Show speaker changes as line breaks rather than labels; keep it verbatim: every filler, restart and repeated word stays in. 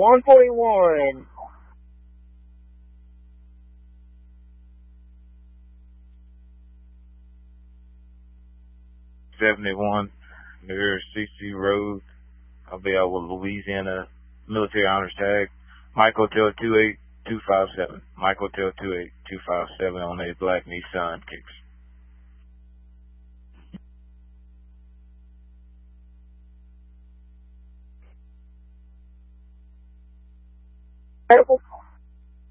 one forty-one.
seventy-one near C C Road. I'll be out with Louisiana Military Honors Tag. Mike Hotel two eight two five seven. Mike Hotel two eight two five seven on a black Nissan Kicks.
Incredible.